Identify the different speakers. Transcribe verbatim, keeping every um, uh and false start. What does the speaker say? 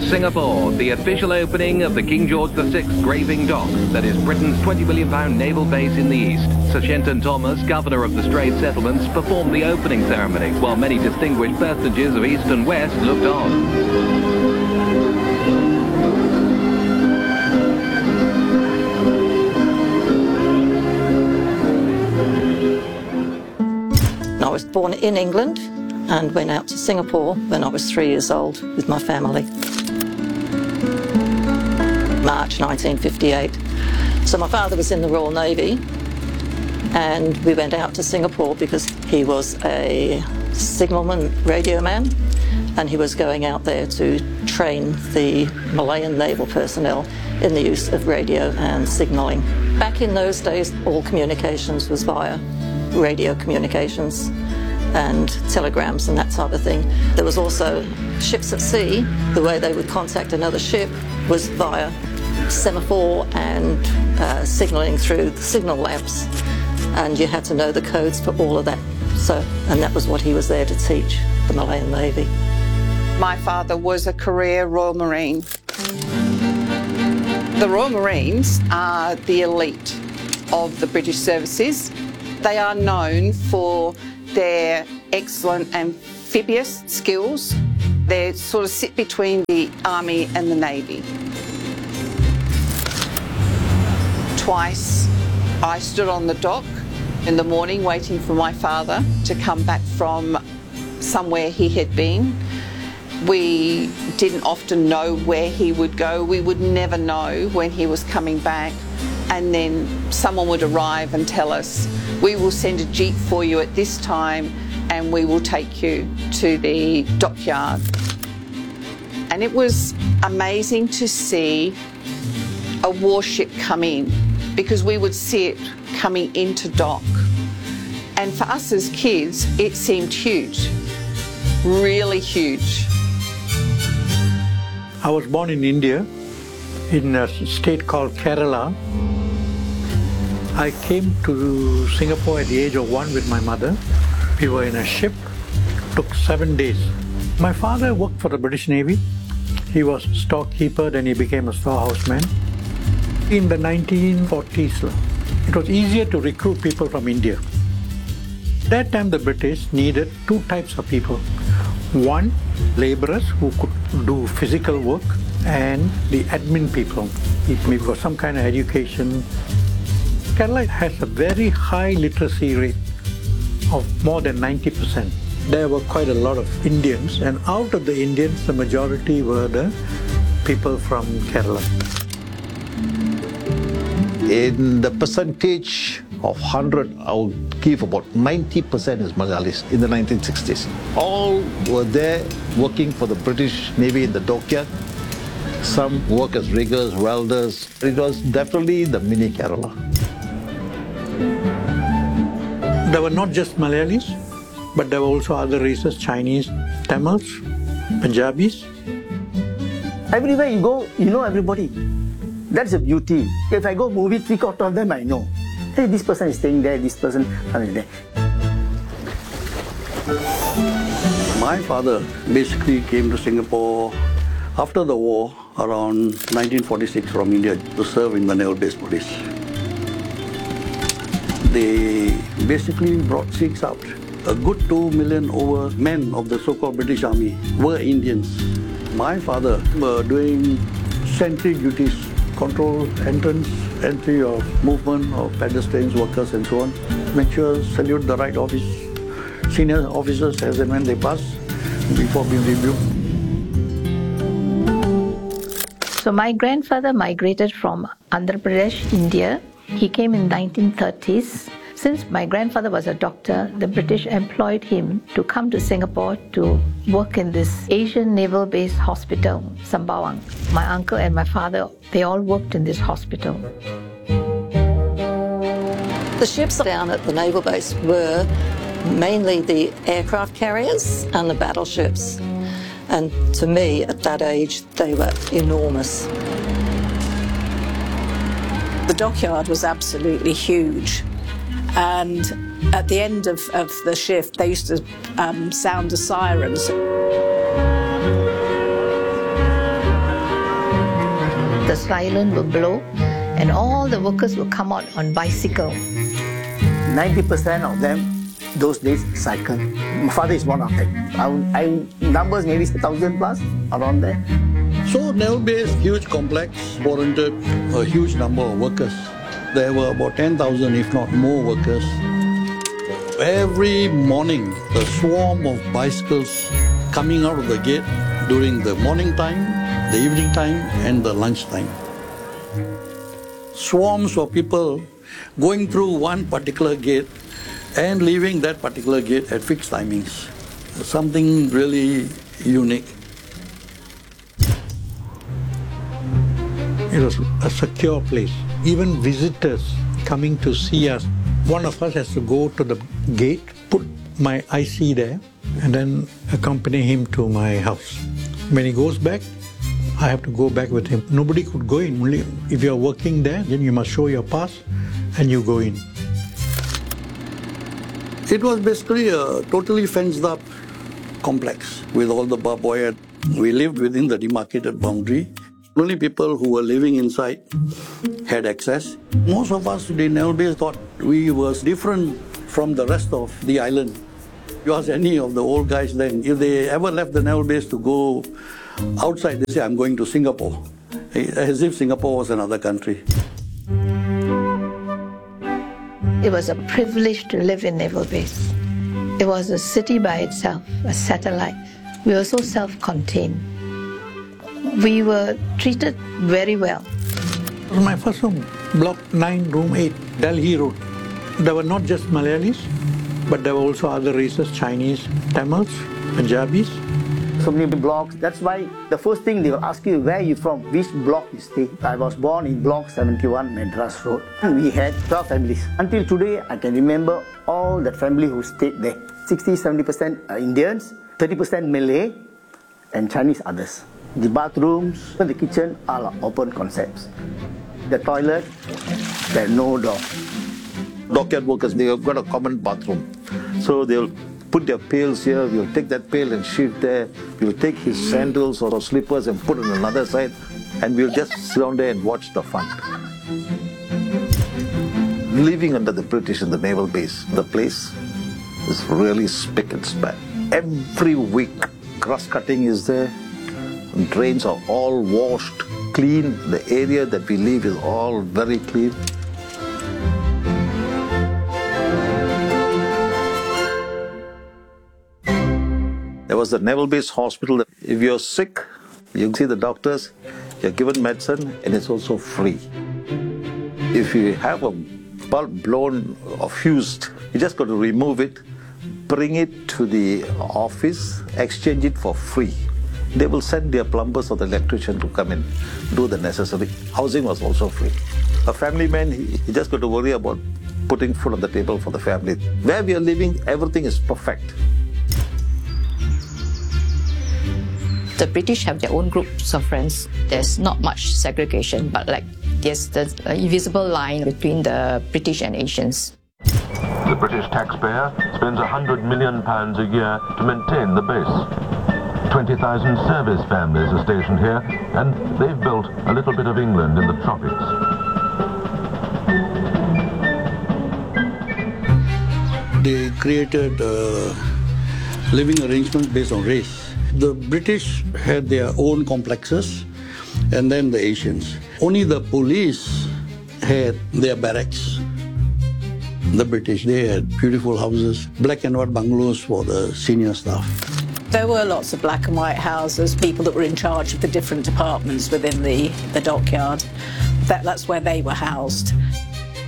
Speaker 1: Singapore, the official opening of the King George the Sixth graving dock that is Britain's twenty million pound naval base in the east. Sir Shenton Thomas, governor of the Strait Settlements, performed the opening ceremony, while many distinguished personages of east and west looked on.
Speaker 2: I was born in England and went out to Singapore when I was three years old with my family. March nineteen fifty-eight. So my father was in the Royal Navy and we went out to Singapore because he was a signalman radio man and he was going out there to train the Malayan naval personnel in the use of radio and signalling. Back in those days, all communications was via radio communications and telegrams and that type of thing. There was also ships at sea. The way they would contact another ship was via semaphore and uh, signalling through the signal lamps, and you had to know the codes for all of that. So, and that was what he was there to teach the Malayan Navy.
Speaker 3: My father was a career Royal Marine. The Royal Marines are the elite of the British services. They are known for their excellent amphibious skills. They sort of sit between the Army and the Navy. Twice I stood on the dock in the morning waiting for my father to come back from somewhere he had been. We didn't often know where he would go. We would never know when he was coming back. And then someone would arrive and tell us, we will send a jeep for you at this time and we will take you to the dockyard. And it was amazing to see a warship come in, because we would see it coming into dock. And for us as kids, it seemed huge, really huge.
Speaker 4: I was born in India, in a state called Kerala. I came to Singapore at the age of one with my mother. We were in a ship. It took seven days. My father worked for the British Navy. He was storekeeper, then he became a storehouseman. In the nineteen forties, it was easier to recruit people from India. At that time, the British needed two types of people. One, laborers who could do physical work, and the admin people, people who got some kind of education. Kerala has a very high literacy rate of more than ninety percent. There were quite a lot of Indians, and out of the Indians, the majority were the people from Kerala.
Speaker 5: In the percentage of one hundred, I would give about ninety percent is Malayalis in the nineteen sixties. All were there working for the British Navy in the dockyard. Some work as riggers, welders. It was definitely the mini Kerala.
Speaker 4: There were not just Malayalis, but there were also other races, Chinese, Tamils, Punjabis.
Speaker 6: Everywhere you go, you know everybody. That's the beauty. If I go movie, three quarters of them I know. Hey, this person is staying there, this person is there.
Speaker 7: My father basically came to Singapore after the war, around nineteen forty-six, from India to serve in the Naval Base Police. They basically brought Sikhs out. A good two million over men of the so-called British Army were Indians. My father were doing sentry duties, control entrance, entry of movement of pedestrians, workers and so on. Make sure, salute the right office, senior officers as and when they pass before being reviewed.
Speaker 8: So my grandfather migrated from Andhra Pradesh, India. He came in nineteen thirties. Since my grandfather was a doctor, the British employed him to come to Singapore to work in this Asian Naval Base Hospital, Sembawang. My uncle and my father, they all worked in this hospital.
Speaker 2: The ships down at the naval base were mainly the aircraft carriers and the battleships. And to me, at that age, they were enormous.
Speaker 9: The dockyard was absolutely huge. And at the end of, of the shift, they used to um, sound the sirens.
Speaker 8: siren will blow and all the workers will come out on bicycle.
Speaker 6: ninety percent of them, those days, cycle. My father is one of them. I, I, numbers maybe one thousand plus, around there.
Speaker 7: So Naval Base, huge complex, warranted a huge number of workers. There were about ten thousand, if not more, workers. Every morning, a swarm of bicycles coming out of the gate during the morning time, the evening time, and the lunch time. Swarms of people going through one particular gate and leaving that particular gate at fixed timings. Something really unique.
Speaker 4: It was a secure place. Even visitors coming to see us, one of us has to go to the gate, put my I C there, and then accompany him to my house. When he goes back, I have to go back with him. Nobody could go in. Only if you're working there, then you must show your pass and you go in.
Speaker 7: It was basically a totally fenced up complex with all the barbed wire. We lived within the demarcated boundary. Only people who were living inside had access. Most of us in Naval Base thought we was different from the rest of the island. You ask any of the old guys then, if they ever left the Naval Base to go outside, they say, I'm going to Singapore, as if Singapore was another country.
Speaker 8: It was a privilege to live in Naval Base. It was a city by itself, a satellite. We were so self-contained. We were treated very well.
Speaker 4: It was my first home, Block nine, Room eight, Delhi Road. There were not just Malayalis, but there were also other races, Chinese, Tamils, Punjabis.
Speaker 6: So many blocks. That's why the first thing they will ask you, where are you from, which block you stay. I was born in Block seventy-one, Madras Road. And we had twelve families. Until today, I can remember all the family who stayed there. sixty, seventy percent Indians, thirty percent Malay, and Chinese others. The bathrooms and the kitchen are open concepts. The toilet, there's no door.
Speaker 5: Dockyard workers, they have got a common bathroom. So they'll put their pails here, we'll take that pail and shift there, we'll take his sandals or slippers and put it on another side, and we'll just sit down there and watch the fun. Living under the British in the naval base, the place is really spick and span. Every week, grass cutting is there, drains are all washed, clean, the area that we live is all very clean. There was a Naval Base hospital. If you're sick, you see the doctors, you're given medicine, and it's also free. If you have a bulb blown or fused, you just got to remove it, bring it to the office, exchange it for free. They will send their plumbers or the electrician to come and do the necessary. Housing was also free. A family man, he, he just got to worry about putting food on the table for the family. Where we are living, everything is perfect.
Speaker 10: The British have their own groups of friends. There's not much segregation, but like there's the invisible line between the British and Asians.
Speaker 11: The British taxpayer spends one hundred million pounds a year to maintain the base. twenty thousand service families are stationed here, and they've built a little bit of England in the tropics.
Speaker 7: They created uh, living arrangements based on race. The British had their own complexes, and then the Asians. Only the police had their barracks. The British, they had beautiful houses, black and white bungalows for the senior staff.
Speaker 9: There were lots of black and white houses, people that were in charge of the different departments within the, the dockyard. That, that's where they were housed.